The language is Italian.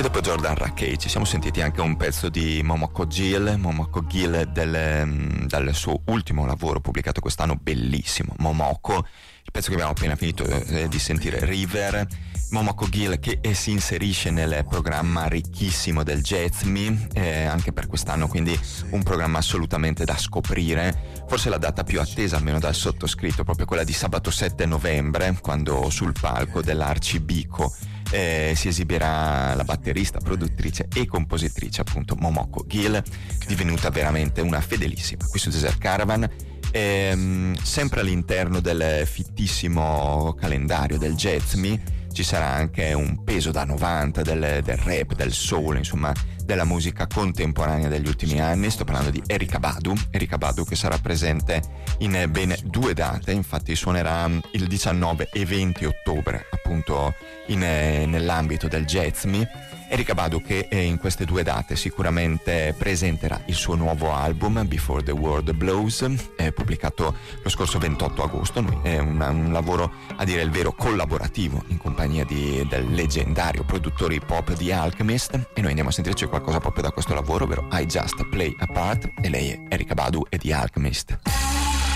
E dopo Jordan Rakei ci siamo sentiti anche un pezzo di Momoko Gill dal suo ultimo lavoro pubblicato quest'anno, bellissimo, Momoko, il pezzo che abbiamo appena finito di sentire, River. Momoko Gill che si inserisce nel programma ricchissimo del Jazz Me, anche per quest'anno, quindi un programma assolutamente da scoprire, forse la data più attesa almeno dal sottoscritto, proprio quella di sabato 7 novembre, quando sul palco dell'Arcibico si esibirà la batterista, produttrice e compositrice appunto Momoko Gill, divenuta veramente una fedelissima qui su Desert Caravan. Sempre all'interno del fittissimo calendario del Jazz Me ci sarà anche un peso da 90 del rap, del soul, insomma della musica contemporanea degli ultimi anni. Sto parlando di Erykah Badu che sarà presente in ben 2 date, infatti suonerà il 19 e 20 ottobre appunto nell'ambito del Jazz Me. Erykah Badu che in queste 2 date sicuramente presenterà il suo nuovo album Before the World Blows, pubblicato lo scorso 28 agosto. È un lavoro, a dire il vero, collaborativo in compagnia del leggendario produttore hip hop The Alchemist, e noi andiamo a sentirci qualcosa proprio da questo lavoro, ovvero I Just Play a Part, e lei è Erykah Badu e The Alchemist.